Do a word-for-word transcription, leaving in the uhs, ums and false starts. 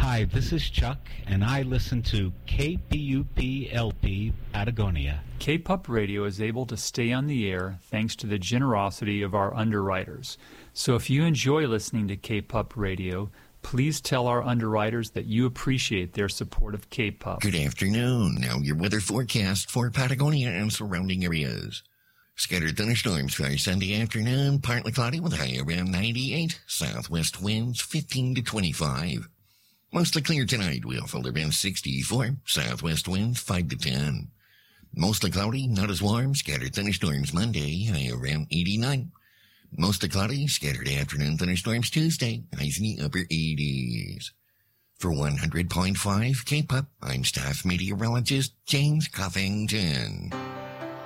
Hi, this is Chuck, and I listen to K P U P L P Patagonia. K-Pup Radio is able to stay on the air thanks to the generosity of our underwriters. So if you enjoy listening to K-Pup Radio, please tell our underwriters that you appreciate their support of K-Pup. Good afternoon. Now your weather forecast for Patagonia and surrounding areas. Scattered thunderstorms for Sunday afternoon, partly cloudy with a high around ninety-eight. Southwest winds fifteen to twenty-five. Mostly clear tonight, we'll fall around sixty-four. Southwest winds five to ten. Mostly cloudy, not as warm. Scattered thunderstorms Monday, high around eighty-nine. Mostly cloudy, scattered afternoon thunderstorms Tuesday, highs in the upper eighties. For one hundred point five K-Pup, I'm staff meteorologist James Coffington.